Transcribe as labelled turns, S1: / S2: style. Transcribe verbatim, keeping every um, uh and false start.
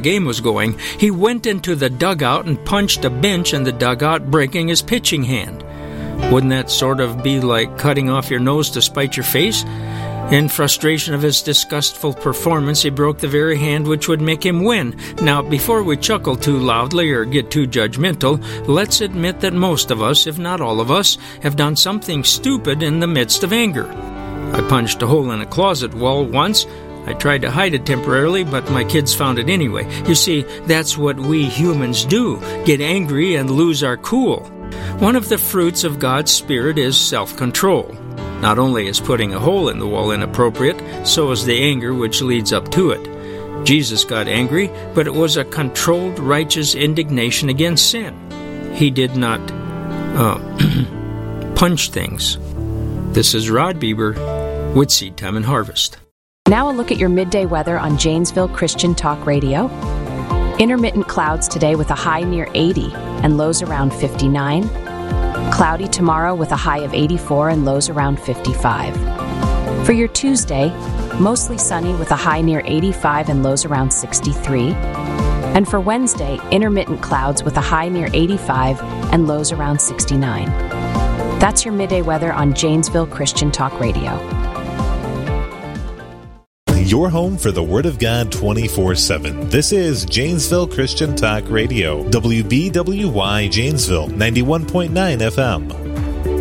S1: game was going, he went into the dugout and punched a bench in the dugout, breaking his pitching hand. Wouldn't that sort of be like cutting off your nose to spite your face? In frustration of his disgustful performance, he broke the very hand which would make him win. Now, before we chuckle too loudly or get too judgmental, let's admit that most of us, if not all of us, have done something stupid in the midst of anger. I punched a hole in a closet wall once. I tried to hide it temporarily, but my kids found it anyway. You see, that's what we humans do, get angry and lose our cool. One of the fruits of God's Spirit is self-control. Not only is putting a hole in the wall inappropriate, so is the anger which leads up to it. Jesus got angry, but it was a controlled, righteous indignation against sin. He did not uh, punch things. This is Rod Bieber with Seed Time and Harvest.
S2: Now a look at your midday weather on Janesville Christian Talk Radio. Intermittent clouds today with a high near eighty and lows around fifty-nine. Cloudy tomorrow with a high of eighty-four and lows around fifty-five. For your Tuesday, mostly sunny with a high near eighty-five and lows around sixty-three. And for Wednesday, intermittent clouds with a high near eighty-five and lows around sixty-nine. That's your midday weather on Janesville Christian Talk Radio.
S3: Your home for the Word of God twenty-four seven. This is Janesville Christian Talk Radio. W B W Y Janesville, ninety-one point nine F M.